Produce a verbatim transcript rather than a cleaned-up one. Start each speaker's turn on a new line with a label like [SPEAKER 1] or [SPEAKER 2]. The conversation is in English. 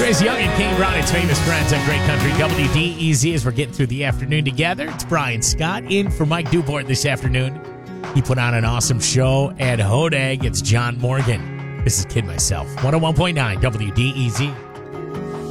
[SPEAKER 1] Trace Young and Kane Brown, it's Famous Friends on Great Country W D E Z as we're getting through the afternoon together. It's Brian Scott in for Mike Duport this afternoon. He put on an awesome show at Hodag. It's John Morgan. This is Kid Myself. one oh one point nine W D E Z.